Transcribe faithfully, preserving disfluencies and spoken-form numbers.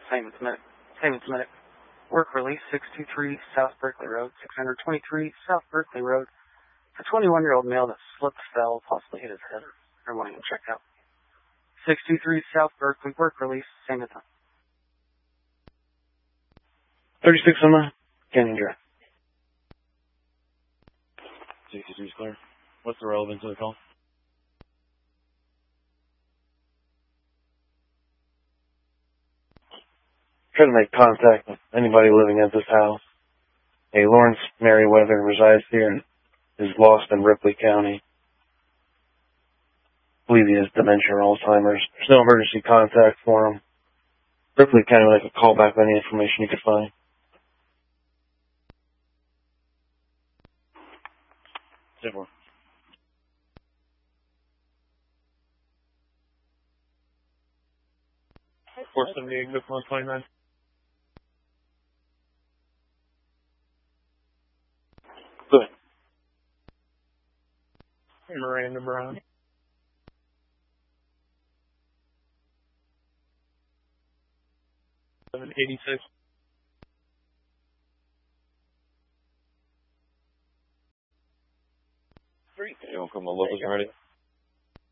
Same as medic. Same as medic. Work release six two three South Berkeley Road, six twenty-three South Berkeley Road. A twenty-one-year-old male that slipped, fell, possibly hit his head. I want to check out. six two three South Berkeley. Work release. Same as that. thirty-six on the Canyon Drive. sixty-three is clear. What's the relevance of the call? Try to make contact with anybody living at this house. A Lawrence Merriweather resides here and is lost in Ripley County. I believe he has dementia or Alzheimer's. There's no emergency contact for him. Ripley County would like a call back with any information you could find. Simple. four seventy-eight, good one twenty-nine. Good. Miranda Brown. seven eighty-six. Three. You want to come to locals already?